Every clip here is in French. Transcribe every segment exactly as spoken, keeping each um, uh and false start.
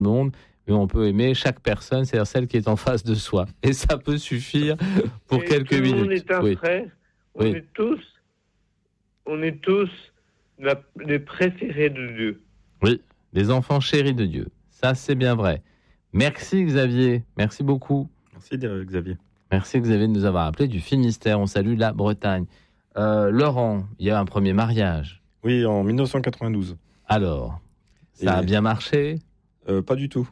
monde, mais on peut aimer chaque personne, c'est-à-dire celle qui est en face de soi. Et ça peut suffire pour Et quelques tout le minutes. monde est un Oui. frère. On Oui. est tous, on est tous la- les préférés de Dieu. Oui, les enfants chéris de Dieu. Ça, c'est bien vrai. Merci Xavier, merci beaucoup. Merci Xavier. Merci Xavier de nous avoir appelé du Finistère. On salue la Bretagne. Euh, Laurent, il y a un premier mariage. Oui, en dix-neuf cent quatre-vingt-douze. Alors, ça Et- a bien marché? Euh, pas du tout.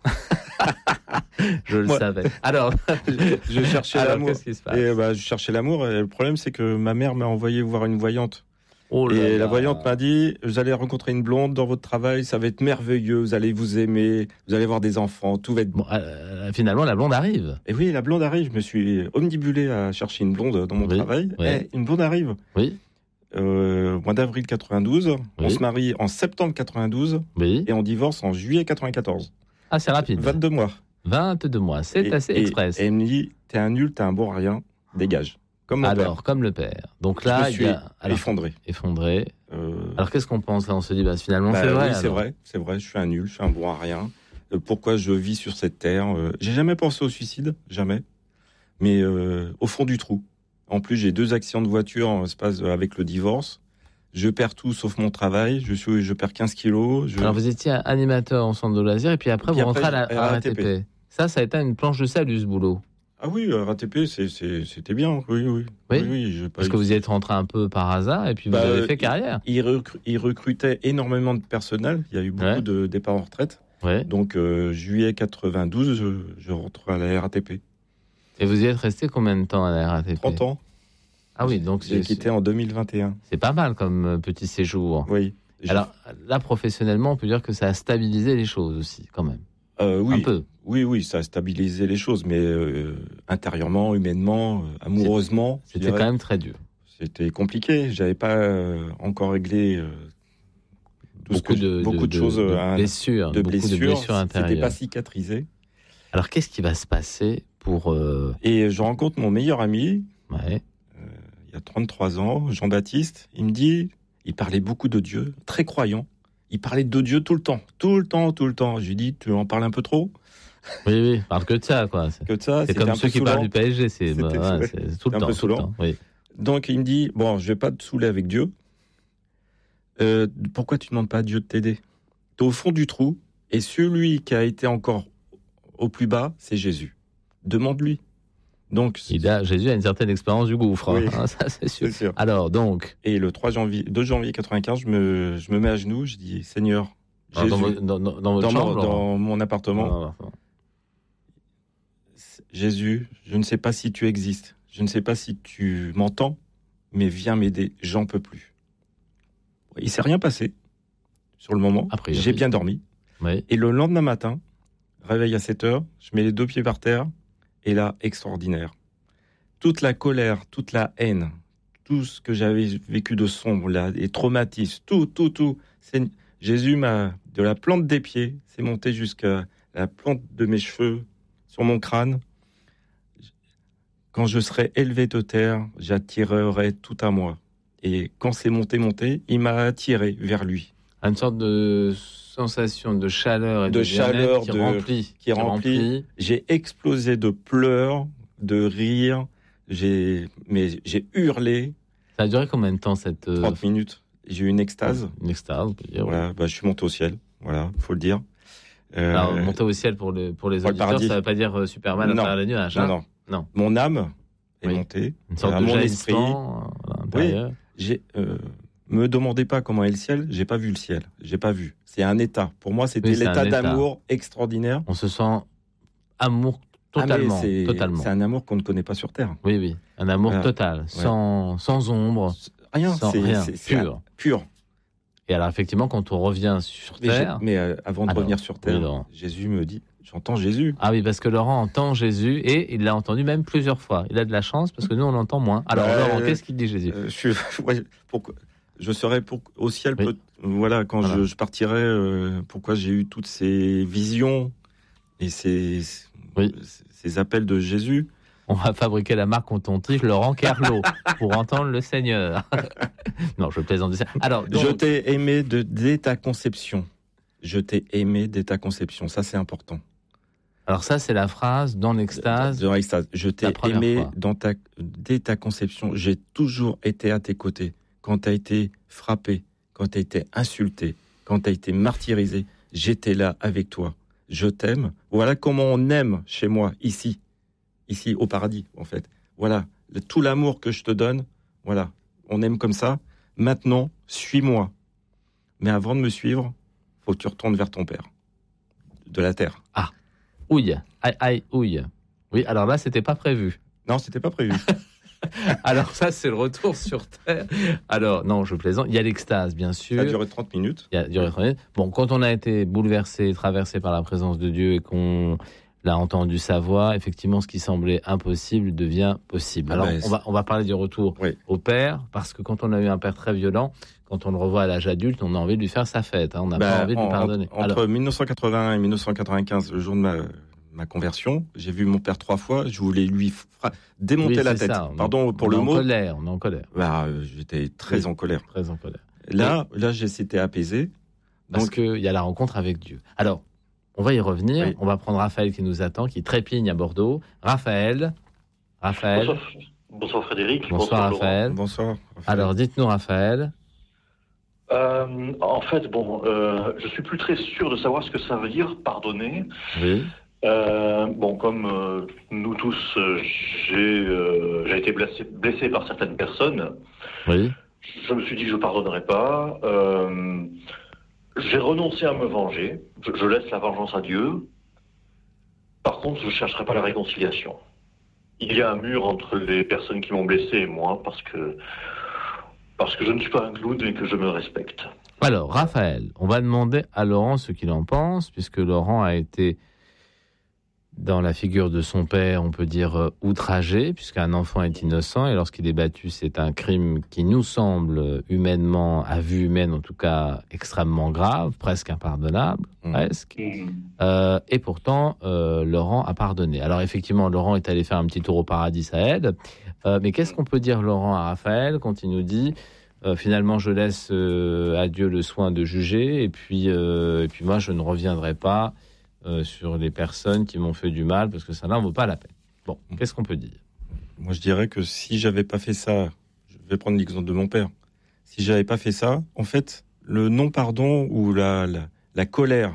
Je le Moi- savais. Alors, Je cherchais alors, l'amour. qu'est-ce qui se passe? Et bah, je cherchais l'amour. Et le problème, c'est que ma mère m'a envoyé voir une voyante. Oh là Et là. la voyante m'a dit, vous allez rencontrer une blonde dans votre travail, ça va être merveilleux, vous allez vous aimer, vous allez avoir des enfants, tout va être bon. Bon, euh, finalement, la blonde arrive. Et oui, la blonde arrive. Je me suis omnibulé à chercher une blonde dans mon Oui, travail. oui. Et une blonde arrive. Oui, Euh, au mois d'avril quatre-vingt-douze. On Oui. se marie en septembre quatre-vingt-douze oui. et on divorce en juillet quatre-vingt-quatorze. Ah, c'est rapide. vingt-deux mois. vingt-deux mois, c'est Et- assez et- express. Et elle me dit, t'es un nul, t'es un bon à rien, dégage. Comme mon Alors, père. comme le père. Donc Je me là, il suis y a alors, effondré. effondré. Euh, Alors, qu'est-ce qu'on pense là? On se dit, bah, finalement, bah c'est vrai. oui, c'est alors. vrai, c'est vrai, je suis un nul, je suis un bon à rien. Euh, pourquoi je vis sur cette terre euh, J'ai jamais pensé au suicide, jamais. Mais euh, au fond du trou. En plus, j'ai deux accidents de voiture en espace euh, avec le divorce. Je perds tout sauf mon travail. Je suis, je perds quinze kilos. Je... Alors, vous étiez animateur en centre de loisirs et puis après, Et puis vous après, rentrez à la j'ai- à à R A T P. R A T P. Ça, ça a été une planche de salut, ce boulot. Ah oui, R A T P, c'est, c'est, c'était bien. Oui, oui. Oui. oui j'ai pas Parce eu- que vous y êtes rentré un peu par hasard et puis vous Bah, avez euh, fait carrière. Il, recru- il recrutait énormément de personnel. Il y a eu beaucoup Ouais. de départs en retraite. Ouais. Donc, euh, juillet quatre-vingt-douze, je, je rentre à la R A T P. Et vous y êtes resté combien de temps à la R A T P? trente ans. Ah oui, donc J'ai c'est, quitté en deux mille vingt et un. c'est pas mal comme euh, petit séjour. Oui. J'ai- Alors là, professionnellement, on peut dire que ça a stabilisé les choses aussi, quand même. euh, oui, Un peu. oui, oui, ça a stabilisé les choses, mais euh, intérieurement, humainement, euh, amoureusement, je C'était dirais, quand même très dur. c'était compliqué. J'avais pas euh, encore réglé euh, tout ce Beaucoup que je- de, beaucoup de, choses, de euh, blessures, de beaucoup blessures. de blessures C'était intérieures. pas cicatrisé. Alors, qu'est-ce qui va se passer pour... euh, Et je rencontre mon meilleur ami, ouais. il y a trente-trois ans, Jean-Baptiste. Il me dit, il parlait beaucoup de Dieu, très croyant. Il parlait de Dieu tout le temps, tout le temps, tout le temps. Je lui dis, tu en parles un peu trop Oui, oui, parle que de ça, quoi. C'est, que de ça. c'est c'était comme un ceux peu qui parlent saoulant. du P S G, c'est, bah, C'était- ouais, ouais. c'est tout le un temps, peu tout le saoulant. temps. Oui. Donc il me dit, bon, je vais pas te saouler avec Dieu. Euh, pourquoi tu ne demandes pas à Dieu de t'aider? Tu es au fond du trou, et celui qui a été encore au plus bas, c'est Jésus. Demande-lui. Donc, Il a, Jésus a une certaine expérience du gouffre, Oui. hein, ça c'est sûr. c'est sûr. Alors, donc, Et le trois janvier, deux janvier quatre-vingt-quinze, je me, je me mets à genoux, je dis, Seigneur, dans, Jésus, vo- dans, dans- dans votre dans, mon, chambre, Laurent dans mon appartement, Non, non, non. Jésus, je ne sais pas si tu existes, je ne sais pas si tu m'entends, mais viens m'aider, j'en peux plus. Il s'est rien passé sur le moment, A priori. j'ai bien dormi. Oui. Et le lendemain matin, réveil à sept heures, je mets les deux pieds par terre, et là, extraordinaire. Toute la colère, toute la haine, tout ce que j'avais vécu de sombre, là, les traumatismes, tout, tout, tout. C'est... Jésus m'a, de la plante des pieds, c'est monté jusqu'à la plante de mes cheveux, sur mon crâne. Quand je serai élevé de terre, j'attirerai tout à moi. Et quand c'est monté, monté, il m'a attiré vers lui. Une sorte de sensation de chaleur et de, De bien-être chaleur, qui de- remplit. qui remplit. J'ai explosé de pleurs, de rires, j'ai, mais j'ai hurlé Ça a duré combien de temps cette euh, trente minutes. J'ai eu une extase. une extase, on peut dire. oui. Voilà, bah, je suis monté au ciel. Voilà, faut le dire. Euh, Alors, monter au ciel pour, le, pour les pour le auditeurs, paradis. ça ne veut pas dire euh, Superman à Non. travers les nuages. non, hein. non, Non. Mon âme est Oui. montée. Une sorte Voilà, de mon esprit. jaillissement euh, à l'intérieur. J'ai, euh, me demandez pas comment est le ciel. J'ai pas vu le ciel. J'ai pas vu. C'est un état. Pour moi, c'était Oui, c'est l'état un état. d'amour extraordinaire. On se sent amour Ah, mais totalement. c'est, totalement. c'est un amour qu'on ne connaît pas sur terre. Oui, oui. Un amour Voilà. total, sans, sans ombre, Rien. sans c'est, rien, c'est, c'est un- pur. pur. Et alors, effectivement, quand on revient sur Mais, j'ai- Terre... mais, euh, avant de Alors, revenir sur terre, oui, Laurent. Jésus me dit, j'entends Jésus. Ah oui, parce que Laurent entend Jésus et il l'a entendu même plusieurs fois. Il a de la chance parce que nous, on l'entend moins. Alors, Bah, Laurent, euh, qu'est-ce qu'il dit Jésus? Euh, je suis, ouais, pourquoi, je serai pour, au ciel. Oui. peut- voilà, quand Voilà. Je, je partirai, euh, pourquoi j'ai eu toutes ces visions et ces, Oui. ces appels de Jésus. On va fabriquer la marque on tontige Laurent Carlo pour entendre le Seigneur. Non, je plaisante. Alors, donc, Je t'ai aimé de, dès ta conception. Je t'ai aimé dès ta conception. Ça, c'est important. Alors ça, c'est la phrase dans l'extase. Dans l'extase. Je t'ai aimé fois. dans ta, dès ta conception. J'ai toujours été à tes côtés. Quand tu as été frappé, quand tu as été insulté, quand tu as été martyrisé, j'étais là avec toi. Je t'aime. Voilà comment on aime chez moi, ici. Ici, au paradis, en fait. Voilà. Le, tout l'amour que je te donne, voilà. On aime comme ça. Maintenant, suis-moi. Mais avant de me suivre, faut que tu retournes vers ton père. De la terre. Ah. Ouille. Aïe, aïe, ouille. Oui, alors là, c'était pas prévu. Non, c'était pas prévu. Alors ça, c'est le retour sur Terre. Alors, non, je plaisante. Il y a l'extase, bien sûr. Ça a duré trente minutes. Il y a duré trente minutes. Bon, quand on a été bouleversé, traversé par la présence de Dieu et qu'on l'a entendu sa voix, effectivement, ce qui semblait impossible devient possible. Alors, Ah ben, on va, on va parler du retour oui. au père, parce que quand on a eu un père très violent, quand on le revoit à l'âge adulte, on a envie de lui faire sa fête. Hein. On n'a Ben, pas envie de en, lui pardonner. Entre Alors, mille neuf cent quatre-vingt-un et mille neuf cent quatre-vingt-quinze, le jour de ma, ma conversion, j'ai vu mon père trois fois. Je voulais lui fra- démonter oui, la c'est tête. ça. Pardon pour on le est en mot. colère, on est en colère. Bah, euh, j'étais très Oui. en colère. Très en colère. Là, là, j'ai été apaisé. Parce Donc, qu'il y a la rencontre avec Dieu. Alors, on va y revenir. Oui. On va prendre Raphaël qui nous attend, qui trépigne à Bordeaux. Raphaël. Raphaël. Bonsoir, bonsoir Frédéric. Bonsoir, Laurent. Raphaël. bonsoir. Raphaël. Alors, dites-nous, Raphaël. Euh, en fait, bon, euh, je suis plus très sûr de savoir ce que ça veut dire pardonner. Oui. Euh, bon, comme euh, nous tous, euh, j'ai euh, j'ai été blessé, blessé par certaines personnes. Oui. Je me suis dit que je pardonnerais pas. Euh, j'ai renoncé à me venger. Je, je laisse la vengeance à Dieu. Par contre, je ne chercherai pas la réconciliation. Il y a un mur entre les personnes qui m'ont blessé et moi parce que parce que je ne suis pas un clown et que je me respecte. Alors, Raphaël, on va demander à Laurent ce qu'il en pense, puisque Laurent a été, dans la figure de son père, on peut dire euh, outragé, puisqu'un enfant est innocent, et lorsqu'il est battu, c'est un crime qui nous semble humainement, à vue humaine en tout cas, extrêmement grave, presque impardonnable, Mmh. presque. Mmh. Euh, et pourtant, euh, Laurent a pardonné. Alors effectivement, Laurent est allé faire un petit tour au paradis, ça aide. Euh, mais qu'est-ce qu'on peut dire, Laurent, à Raphaël, quand il nous dit euh, finalement, je laisse euh, à Dieu le soin de juger, et puis, euh, et puis moi, je ne reviendrai pas euh, sur les personnes qui m'ont fait du mal, parce que ça n'en vaut pas la peine. Bon, qu'est-ce qu'on peut dire? Moi, je dirais que si j'avais pas fait ça, je vais prendre l'exemple de mon père. Si j'avais pas fait ça, en fait, le non-pardon ou la, la, la colère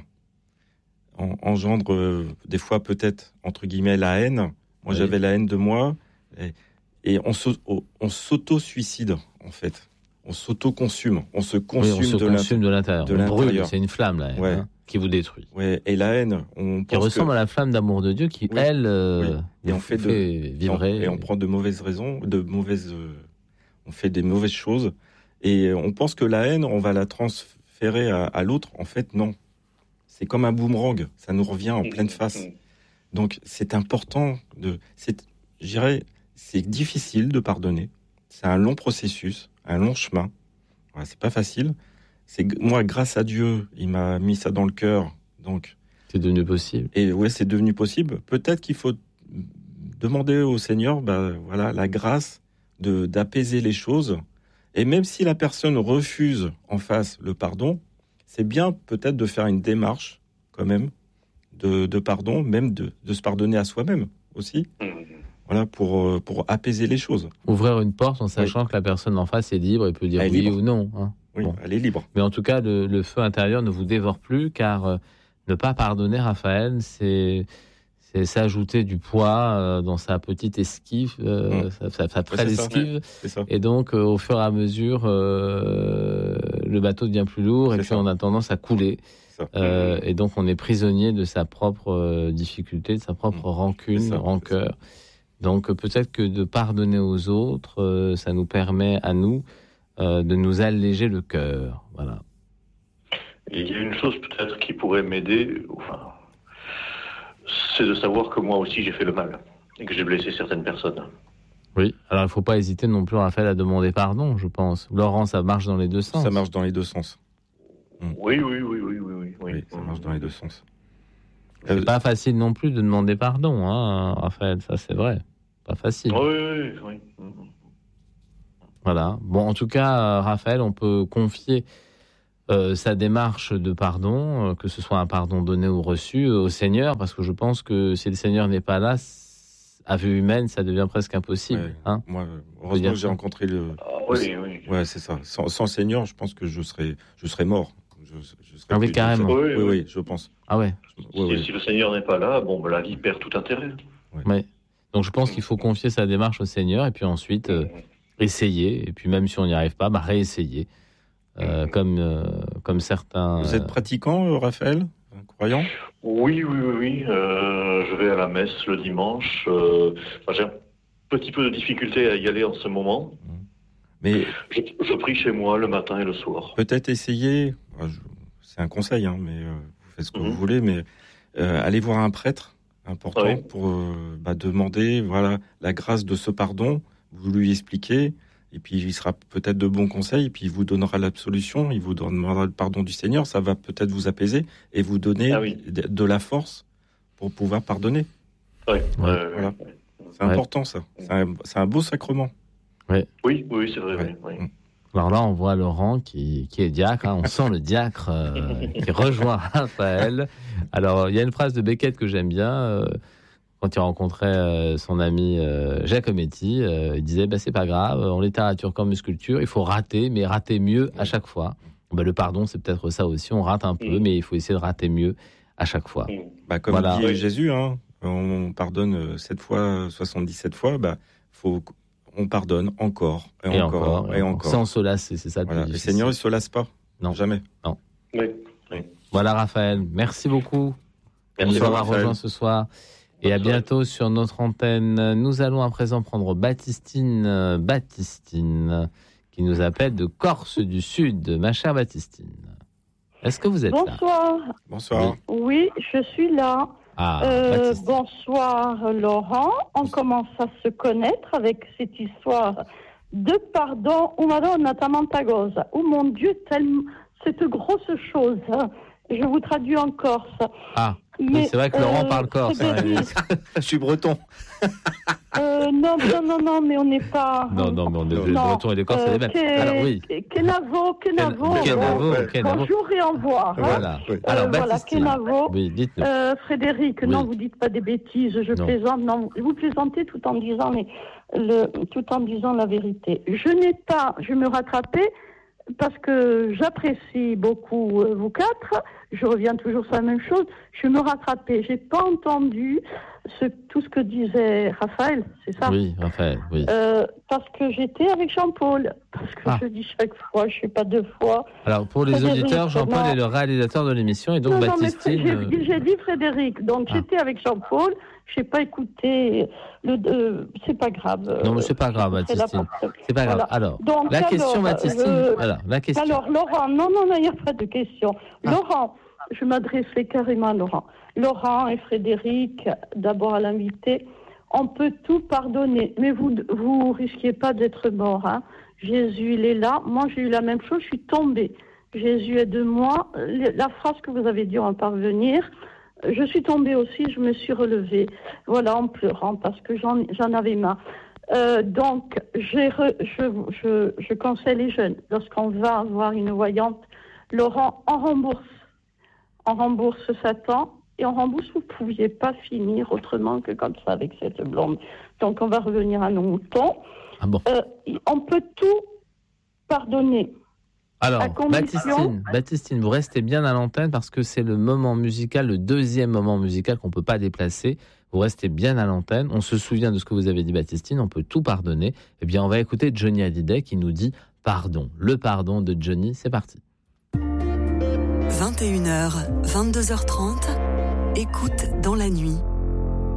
en, engendre euh, des fois peut-être, entre guillemets, la haine. Moi, Oui. j'avais la haine de moi et, et on, s'au- on s'auto-suicide, en fait. On s'auto-consume. On se Oui, consume on se de consume de l'intérieur. de On brûle, l'intérieur. c'est une flamme, là, Ouais. hein, qui vous détruit. Ouais, et la haine, on Qui pense ressemble que, à la flamme d'amour de Dieu qui, Oui. elle, euh, Oui. Et vous on fait de- vibrer. et on prend de mauvaises raisons, de mauvaises, euh, on fait des mauvaises choses, et on pense que la haine, on va la transférer à, à l'autre. En fait, non. C'est comme un boomerang, ça nous revient en pleine face. Donc, c'est important de, c'est, je dirais, c'est difficile de pardonner. C'est un long processus, un long chemin. Voilà, c'est pas facile. C'est moi, grâce à Dieu, il m'a mis ça dans le cœur. Donc, C'est devenu possible. et ouais, c'est devenu possible. Peut-être qu'il faut demander au Seigneur, bah, voilà, la grâce de d'apaiser les choses. Et même si la personne refuse en face le pardon, c'est bien peut-être de faire une démarche quand même de, de pardon, même de, de se pardonner à soi-même aussi. Voilà, pour, euh, pour apaiser les choses. Ouvrir une porte en sachant que la personne en face est libre et peut dire Elle est oui libre. ou non. Hein. Oui, Bon. elle est libre. Mais en tout cas, le, le feu intérieur ne vous dévore plus, car euh, ne pas pardonner, Raphaël, c'est, c'est s'ajouter du poids euh, dans sa petite esquive, euh, Mmh. sa, sa, sa Ouais, frêle c'est ça. esquive. C'est ça. Et donc, euh, au fur et à mesure, euh, le bateau devient plus lourd et C'est puis ça. on a tendance à couler. C'est ça. Euh, et donc, on est prisonnier de sa propre euh, difficulté, de sa propre Mmh. rancune, C'est ça, rancœur. Donc, euh, peut-être que de pardonner aux autres, euh, ça nous permet à nous euh, de nous alléger le cœur. Voilà. Et il y a une chose peut-être qui pourrait m'aider, enfin, c'est de savoir que moi aussi j'ai fait le mal et que j'ai blessé certaines personnes. Oui. Alors, il ne faut pas hésiter non plus, Raphaël, à demander pardon, je pense. Laurent, ça marche dans les deux sens. Ça marche dans les deux sens. Oui, oui, oui, oui, oui, oui. oui. Oui, ça marche dans les deux sens. C'est Euh, pas facile non plus de demander pardon, hein, Raphaël, ça c'est vrai. Pas facile. Oui, oui, oui. oui. Voilà. Bon, en tout cas, euh, Raphaël, on peut confier euh, sa démarche de pardon, euh, que ce soit un pardon donné ou reçu, euh, au Seigneur, parce que je pense que si le Seigneur n'est pas là, à vue humaine, ça devient presque impossible. Ouais, hein moi, heureusement que j'ai rencontré le. Ah, oui, oui. Ouais, c'est ça. Sans, sans Seigneur, je pense que je serais, je serais mort. Je, je serais Ah oui, plus- carrément. je- Oui, oui, oui. oui, je pense. Ah ouais. Oui, Si, oui. si le Seigneur n'est pas là, bon, ben, la vie perd tout intérêt. ouais. Donc je pense qu'il faut confier sa démarche au Seigneur et puis ensuite euh, essayer. Et puis même si on n'y arrive pas, bah, réessayer. Euh, comme, euh, comme certains. Vous êtes pratiquant, euh, Raphaël, un croyant? Oui, oui, oui, oui. Euh, je vais à la messe le dimanche. Euh, enfin, j'ai un petit peu de difficulté à y aller en ce moment. Mais Je, je prie chez moi le matin et le soir. peut-être essayer. ah, je- C'est un conseil, hein, mais euh, vous faites ce que Mhm. vous voulez. Mais euh, allez voir un prêtre important Oui. pour euh, bah, demander, voilà, la grâce de ce pardon. Vous lui expliquez. Et puis, il sera peut-être de bons conseils, et puis il vous donnera l'absolution, il vous donnera le pardon du Seigneur, ça va peut-être vous apaiser et vous donner Ah oui. de, de la force pour pouvoir pardonner. Oui, Ouais. euh, Voilà. C'est Ouais. important, ça. C'est un, c'est un beau sacrement. oui, oui, c'est vrai. Ouais. Oui, oui. Alors là, on voit Laurent qui, qui est diacre. hein. On sent le diacre euh, qui rejoint Raphaël. Alors, il y a une phrase de Beckett que j'aime bien. euh, quand il rencontrait euh, son ami euh, Giacometti, euh, il disait bah, c'est pas grave, en littérature comme en sculpture, il faut rater, mais rater mieux à chaque fois. Bah, le pardon, c'est peut-être ça aussi. On rate un peu, Mm. mais il faut essayer de rater mieux à chaque fois. Bah, comme Voilà. dit Oui. Jésus, hein, on pardonne sept fois, soixante-dix-sept fois, bah, faut, on pardonne encore, et, Et encore, encore, et encore. sans se lasser, c'est ça le Voilà. plus Le difficile. Seigneur, il se lasse pas. Non. Jamais. Oui. Voilà Raphaël, merci beaucoup de Merci nous avoir Raphaël. rejoints ce soir. Et à Bonne soirée. bientôt sur notre antenne. Nous allons à présent prendre Baptistine, euh, Baptistine, qui nous appelle de Corse du Sud. Ma chère Baptistine, est-ce que vous êtes là? Bonsoir. Bonsoir. Oui, je suis là. Ah, Euh, Baptistine. bonsoir Laurent. On commence à se connaître avec cette histoire de pardon. Oh Madonna Tamantagosa. Oh mon Dieu, tellement cette grosse chose. Je vous traduis en corse. Ah, oui, Mais, c'est vrai que Laurent euh, parle corse. c'est hein, de- et- Je suis breton. Euh, non, non, non, non, mais on n'est pas. Non, non, mais on est Non. le breton et les corses, c'est les mêmes. que- Alors oui, Kenavo, Kenavo. Kenavo, euh, Kenavo. Bonjour et au revoir. hein. Voilà. Oui. Alors Euh, voilà, Baptistine, Kenavo. oui, dites-nous. Euh, Frédéric, Oui. non, vous dites pas des bêtises, je Non. plaisante. Non, vous plaisantez tout en disant, mais le, tout en disant la vérité. Je n'ai pas, je me rattrapais parce que j'apprécie beaucoup euh, vous quatre. Je reviens toujours sur la même chose. Je me rattrapais. J'ai pas entendu ce, tout ce que disait Raphaël, c'est ça. Oui, Raphaël, oui. Euh, parce que j'étais avec Jean-Paul. Parce que Ah. je dis chaque fois, je sais pas deux fois. Alors pour les Frédéric, auditeurs, Jean-Paul non. est le réalisateur de l'émission et donc non, non, mais Baptistine. j'ai euh, dit- j'ai dit Frédéric, donc Ah. j'étais avec Jean-Paul, je n'ai pas écouté, le, euh, c'est pas grave. Non, mais c'est pas grave, C'est la Baptistine. porte. C'est pas grave. Voilà. Alors, Donc, la alors, question, Baptistine. je- Alors, la question. Alors, Laurent, non, non, non, il n'y a pas de question. Ah. Laurent, je m'adressais carrément à Laurent. Laurent et Frédéric, d'abord à l'invité, on peut tout pardonner, mais vous vous risquiez pas d'être mort. Hein. Jésus, il est là. Moi, j'ai eu la même chose, je suis tombée. Jésus est de moi. La phrase que vous avez dit, on va parvenir. Je suis tombée aussi, je me suis relevée. Voilà, en pleurant, parce que j'en, j'en avais marre. Euh, donc, j'ai re- je, je, je conseille les jeunes, lorsqu'on va voir une voyante, Laurent, on rembourse. On rembourse Satan et on rembourse. Vous ne pouviez pas finir autrement que comme ça avec cette blonde. Donc, on va revenir à nos moutons. Ah bon. Euh, on peut tout pardonner. Alors, à condition- Baptistine, Baptistine, vous restez bien à l'antenne parce que c'est le moment musical, le deuxième moment musical qu'on ne peut pas déplacer. Vous restez bien à l'antenne. On se souvient de ce que vous avez dit, Baptistine. On peut tout pardonner. Eh bien, on va écouter Johnny Hallyday qui nous dit pardon. Le pardon de Johnny, c'est parti. vingt et une heures, vingt-deux heures trente, écoute dans la nuit,